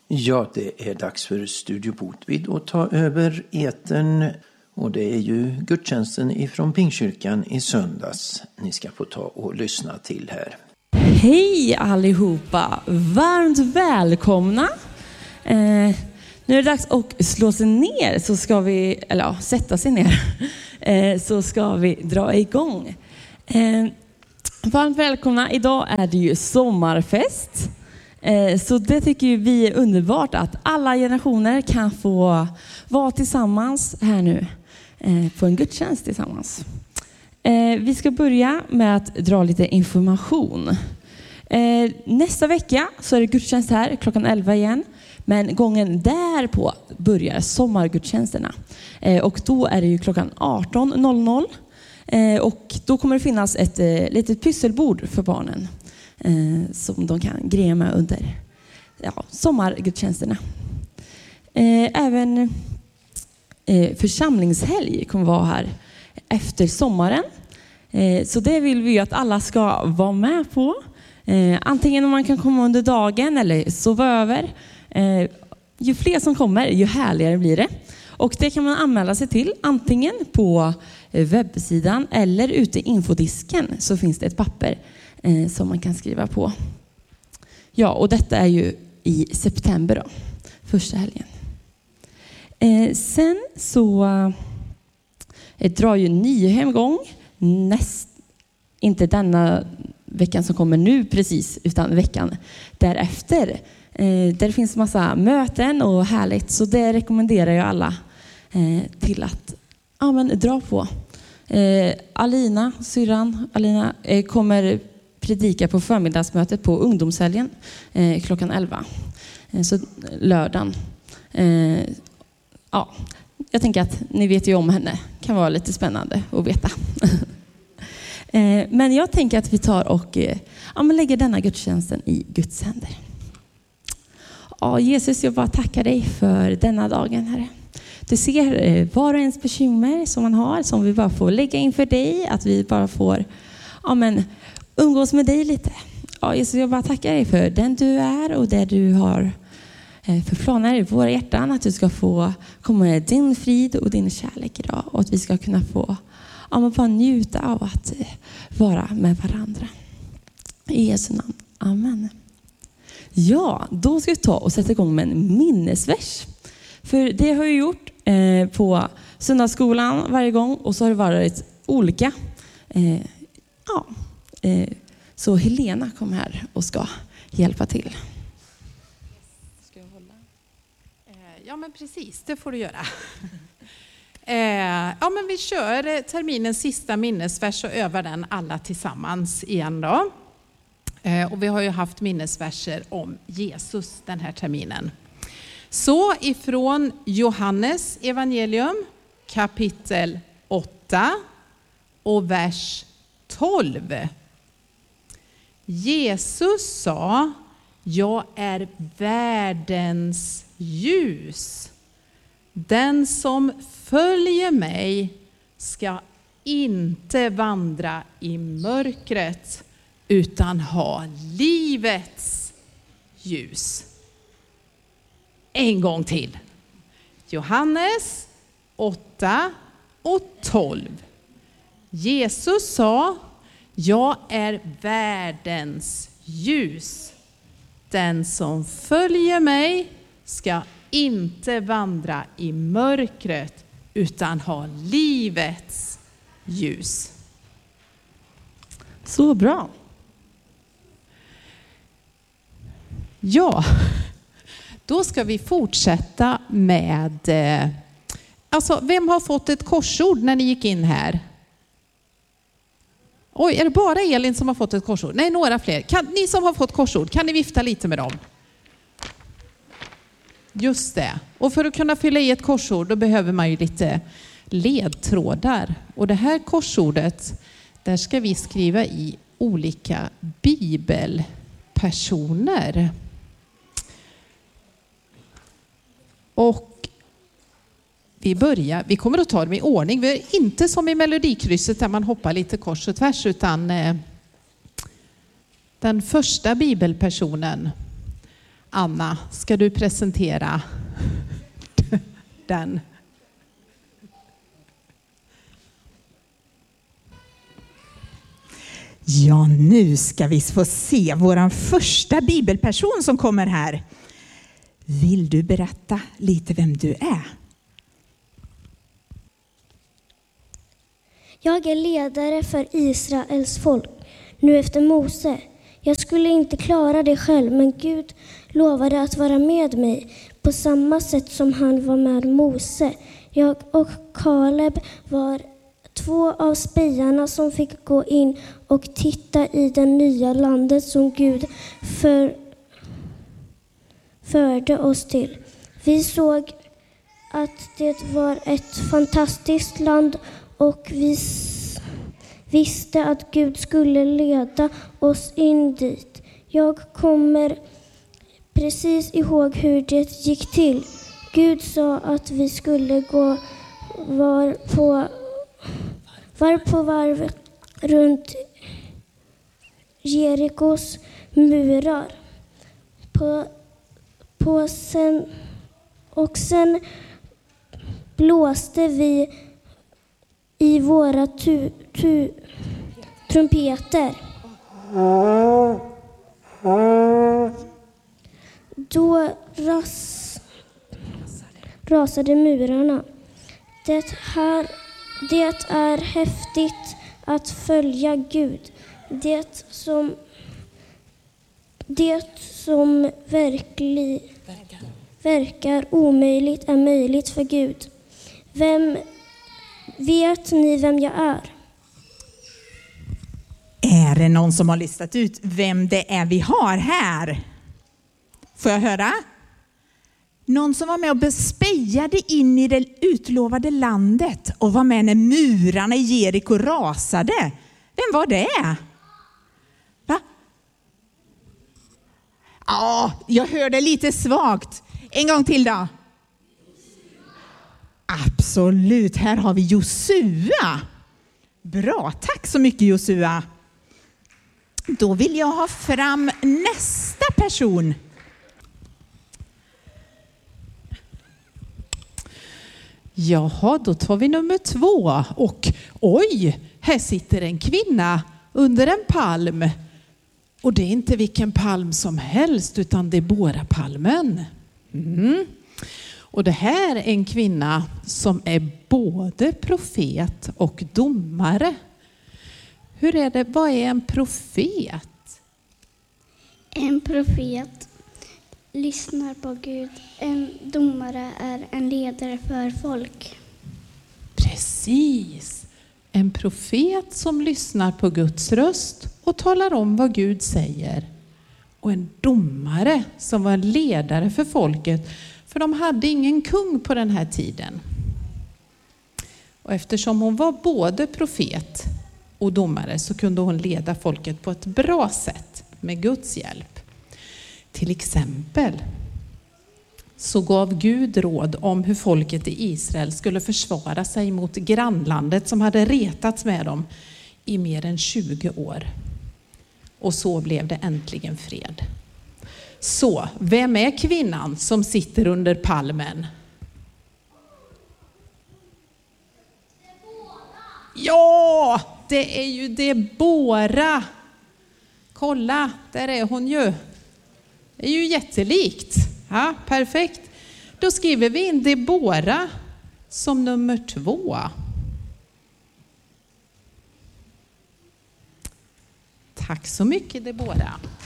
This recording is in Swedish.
Ja, det är dags för Studio Botvid att ta över etern. Och det är ju gudstjänsten ifrån Pingstkyrkan i söndags ni ska få ta och lyssna till här. Hej allihopa! Varmt välkomna! Nu är det dags att slå sig ner så ska vi, sätta sig ner. Så ska vi dra igång. Varmt välkomna! Idag är det ju sommarfest. Så det tycker vi är underbart att alla generationer kan få vara tillsammans här nu på en gudstjänst tillsammans. Vi ska börja med att dra lite information. Nästa vecka så är det gudstjänst här klockan 11 igen. Men gången därpå börjar sommargudstjänsterna. Och då är det ju klockan 18:00. Och då kommer det finnas ett litet pysselbord för barnen. Som de kan greja med under sommargudstjänsterna. Även församlingshelg kommer vara här efter sommaren. Så det vill vi ju att alla ska vara med på. Antingen om man kan komma under dagen eller sova över. Ju fler som kommer, ju härligare blir det. Och det kan man anmäla sig till antingen på webbsidan eller ute i infodisken så finns det ett papper som man kan skriva på. Ja, och detta är ju i september då, första helgen. Sen så drar ju Nyhem igång inte denna veckan som kommer nu precis, utan veckan därefter. Där finns massa möten och härligt, så det rekommenderar jag alla till att dra på. Syrran Alina kommer predika på förmiddagsmötet på ungdomshelgen klockan 11. Så lördagen. Jag tänker att ni vet ju om henne. Kan vara lite spännande att veta. Men jag tänker att vi tar och lägger denna gudstjänsten i Guds händer. Jesus, jag bara tackar dig för denna dagen, Herre. Du ser var och ens bekymmer som man har, som vi bara får lägga inför dig. Att vi bara får umgås med dig lite. Jesus, jag bara tackar dig för den du är och det du har för planer i våra hjärtan. Att du ska få komma med din frid och din kärlek idag. Och att vi ska kunna få bara njuta av att vara med varandra. I Jesu namn. Amen. Ja, då ska vi ta och sätta igång med en minnesvers. För det har jag gjort på söndagsskolan varje gång. Och så har det varit olika. Så Helena kom här och ska hjälpa till. Ska jag hålla? Ja, men precis, det får du göra. Men vi kör terminens sista minnesvers och övar den alla tillsammans igen då. Och vi har ju haft minnesverser om Jesus den här terminen. Så ifrån Johannes evangelium kapitel 8 och vers 12. Jesus sa: jag är världens ljus. Den som följer mig ska inte vandra i mörkret utan ha livets ljus. En gång till. Johannes 8 och 12. Jesus sa: jag är världens ljus. Den som följer mig ska inte vandra i mörkret utan ha livets ljus. Så bra. Ja, då ska vi fortsätta med... vem har fått ett korsord när ni gick in här? Oj, är det bara Elin som har fått ett korsord? Nej, några fler. Ni som har fått korsord, kan ni vifta lite med dem? Just det. Och för att kunna fylla i ett korsord, då behöver man ju lite ledtrådar. Och det här korsordet, där ska vi skriva i olika bibelpersoner. Och vi kommer att ta dem i ordning. Vi är inte som i Melodikrysset där man hoppar lite kors och tvärs, utan den första bibelpersonen, Anna, ska du presentera den? Ja, nu ska vi få se våran första bibelperson som kommer här. Vill du berätta lite vem du är? Jag är ledare för Israels folk, nu efter Mose. Jag skulle inte klara det själv, men Gud lovade att vara med mig på samma sätt som han var med Mose. Jag och Kaleb var 2 av spejarna som fick gå in och titta i det nya landet som Gud förde oss till. Vi såg att det var ett fantastiskt land och vi visste att Gud skulle leda oss in dit. Jag kommer precis ihåg hur det gick till. Gud sa att vi skulle gå varv på varv runt Jerikos murar. Sen blåste vi i våra trumpeter. Då rasade murarna. Det är häftigt att följa Gud. Det som verkar omöjligt är möjligt för Gud. Vet ni vem jag är? Är det någon som har listat ut vem det är vi har här? Får jag höra? Någon som var med och bespejade in i det utlovade landet och var med när murarna i Jeriko rasade. Vem var det? Va? Ja, jag hörde lite svagt. En gång till då. Absolut, här har vi Josua. Bra, tack så mycket Josua. Då vill jag ha fram nästa person. Jaha, då tar vi nummer 2. Och oj, här sitter en kvinna under en palm. Och det är inte vilken palm som helst, utan det är Deborah-palmen. Och det här är en kvinna som är både profet och domare. Hur är det? Vad är en profet? En profet lyssnar på Gud. En domare är en ledare för folk. Precis. En profet som lyssnar på Guds röst och talar om vad Gud säger. Och en domare som var en ledare för folket. För de hade ingen kung på den här tiden. Och eftersom hon var både profet och domare så kunde hon leda folket på ett bra sätt med Guds hjälp. Till exempel så gav Gud råd om hur folket i Israel skulle försvara sig mot grannlandet som hade retats med dem i mer än 20 år. Och så blev det äntligen fred. Så, vem är kvinnan som sitter under palmen? Ja, det är ju Deborah. Kolla, där är hon ju. Det är ju jättelikt. Ja, perfekt. Då skriver vi in Deborah som nummer 2. Tack så mycket Deborah.